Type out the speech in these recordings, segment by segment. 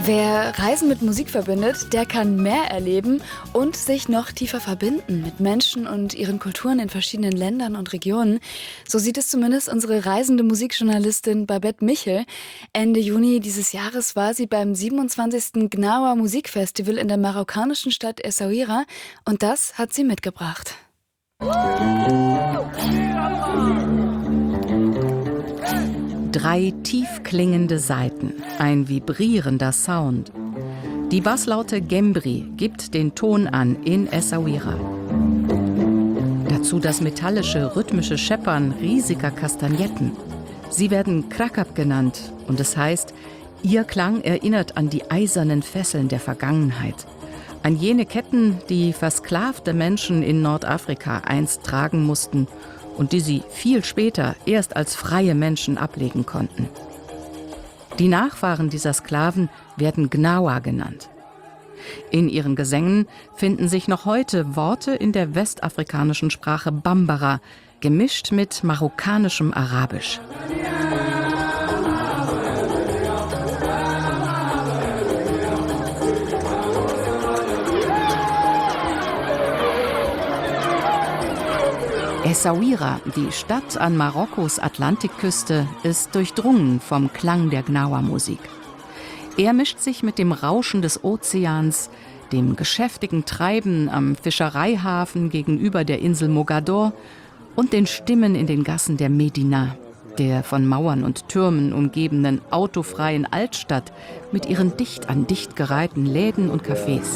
Wer Reisen mit Musik verbindet, der kann mehr erleben und sich noch tiefer verbinden mit Menschen und ihren Kulturen in verschiedenen Ländern und Regionen. So sieht es zumindest unsere reisende Musikjournalistin Babette Michel. Ende Juni dieses Jahres war sie beim 27. Gnawa Musikfestival in der marokkanischen Stadt Essaouira und das hat sie mitgebracht. 3 tief klingende Saiten, ein vibrierender Sound. Die Basslaute Gembri gibt den Ton an in Essaouira. Dazu das metallische, rhythmische Scheppern riesiger Kastagnetten. Sie werden Krakab genannt und es heißt, ihr Klang erinnert an die eisernen Fesseln der Vergangenheit. An jene Ketten, die versklavte Menschen in Nordafrika einst tragen mussten und die sie viel später erst als freie Menschen ablegen konnten. Die Nachfahren dieser Sklaven werden Gnawa genannt. In ihren Gesängen finden sich noch heute Worte in der westafrikanischen Sprache Bambara, gemischt mit marokkanischem Arabisch. Essaouira, die Stadt an Marokkos Atlantikküste, ist durchdrungen vom Klang der Gnawa-Musik. Er mischt sich mit dem Rauschen des Ozeans, dem geschäftigen Treiben am Fischereihafen gegenüber der Insel Mogador und den Stimmen in den Gassen der Medina, der von Mauern und Türmen umgebenen autofreien Altstadt mit ihren dicht an dicht gereihten Läden und Cafés.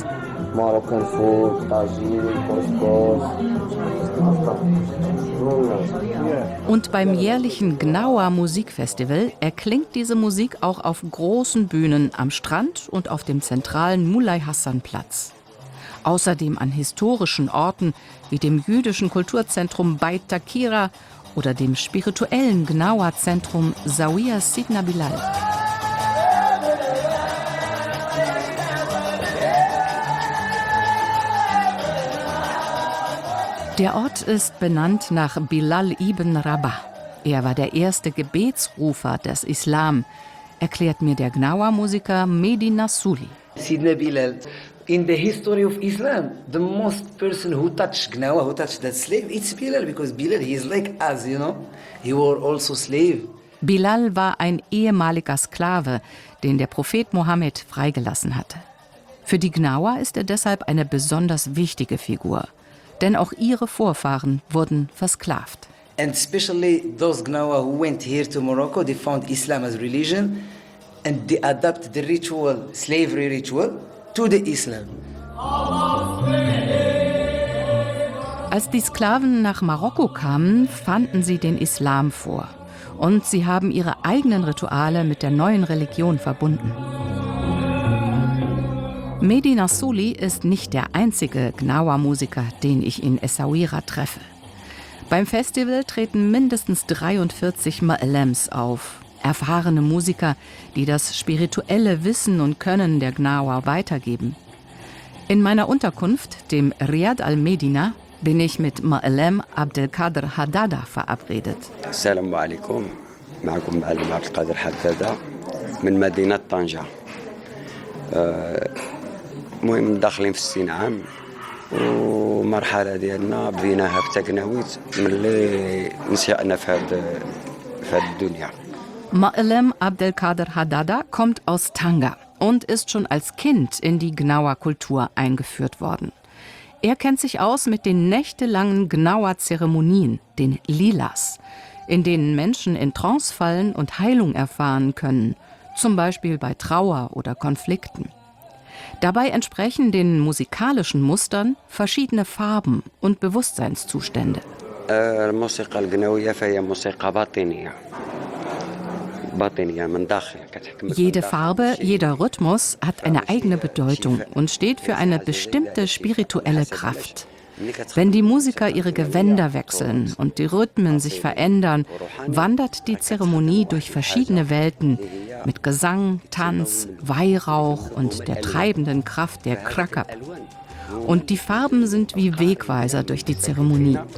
Und beim jährlichen Gnawa Musikfestival erklingt diese Musik auch auf großen Bühnen am Strand und auf dem zentralen Mulay Hassan Platz. Außerdem an historischen Orten wie dem jüdischen Kulturzentrum Beit Takira oder dem spirituellen Gnawa-Zentrum Zawiya Sidna Bilal. Der Ort ist benannt nach Bilal ibn Rabah. Er war der erste Gebetsrufer des Islam, erklärt mir der Gnawa-Musiker Mehdi Nassouli. Sidna Bilal. In the history of Islam, the most person who touched Gnawa, who touched that slave, it's Bilal, because Bilal, he is like us, you know. He were also slave. Bilal war ein ehemaliger Sklave, den der Prophet Mohammed freigelassen hatte. Für die Gnawa ist er deshalb eine besonders wichtige Figur. Denn auch ihre Vorfahren wurden versklavt. And especially those Gnawa who went here to Morocco, they found Islam as religion and they adapted the ritual, slavery ritual, to the Islam. Als die Sklaven nach Marokko kamen, fanden sie den Islam vor. Und sie haben ihre eigenen Rituale mit der neuen Religion verbunden. Mehdi Nassouli ist nicht der einzige Gnawa-Musiker, den ich in Essaouira treffe. Beim Festival treten mindestens 43 Ma'alems auf. Erfahrene Musiker, die das spirituelle Wissen und Können der Gnawa weitergeben. In meiner Unterkunft, dem Riad al-Medina, bin ich mit Ma'alem Abdelkader Haddada verabredet. Assalamu alaikum. Ma'akum Ma'alem Abdelkader Haddada min Medina Tanja. المهم داخلين في السين عام ومرحلة ديالنا بديناها في تقناويت ملي نشأنا في هاد الدنيا. Ma'alem Abdelkader Haddada kommt aus Tanga und ist schon als Kind in die Gnawa-Kultur eingeführt worden. Er kennt sich aus mit den nächtelangen Gnawa-Zeremonien, den Lilas, in denen Menschen in Trance fallen und Heilung erfahren können, zum Beispiel bei Trauer oder Konflikten. Dabei entsprechen den musikalischen Mustern verschiedene Farben und Bewusstseinszustände. Jede Farbe, jeder Rhythmus hat eine eigene Bedeutung und steht für eine bestimmte spirituelle Kraft. Wenn die Musiker ihre Gewänder wechseln und die Rhythmen sich verändern, wandert die Zeremonie durch verschiedene Welten mit Gesang, Tanz, Weihrauch und der treibenden Kraft der Krakab. Und die Farben sind wie Wegweiser durch die Zeremonie.